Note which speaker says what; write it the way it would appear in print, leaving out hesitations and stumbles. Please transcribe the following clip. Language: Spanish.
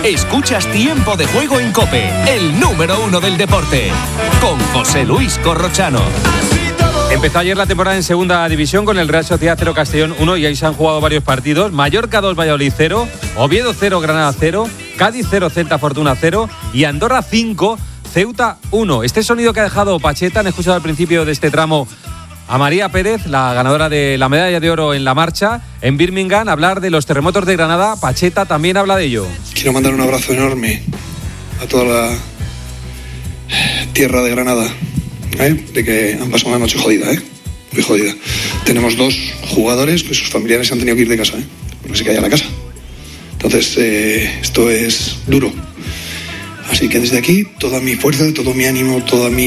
Speaker 1: Escuchas Tiempo de Juego en COPE, el número 1 del deporte, con José Luis Corrochano.
Speaker 2: Empezó ayer la temporada en segunda división con el Real Sociedad 0, Castellón 1 y ahí se han jugado varios partidos. Mallorca 2, Valladolid 0, Oviedo 0, Granada 0, Cádiz 0, Celta Fortuna 0 y Andorra 5, Ceuta 1. Este sonido que ha dejado Pacheta, han escuchado al principio de este tramo a María Pérez, la ganadora de la medalla de oro en la marcha en Birmingham, hablar de los terremotos de Granada. Pacheta también habla de ello.
Speaker 3: Quiero mandar un abrazo enorme a toda la tierra de Granada, de que han pasado una noche jodida, muy jodida. Tenemos 2 jugadores que sus familiares se han tenido que ir de casa, porque se caía la casa. Entonces esto es duro. Así que desde aquí toda mi fuerza, todo mi ánimo, toda mi